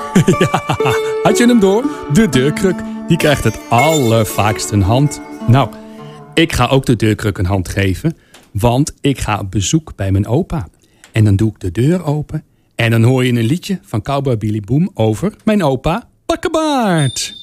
Ja, had je hem door? De deurkruk, die krijgt het allervaakst een hand. Nou, ik ga ook de deurkruk een hand geven, want ik ga op bezoek bij mijn opa. En dan doe ik de deur open en dan hoor je een liedje van Cowboy Billy Boom over mijn opa Bakkebaard.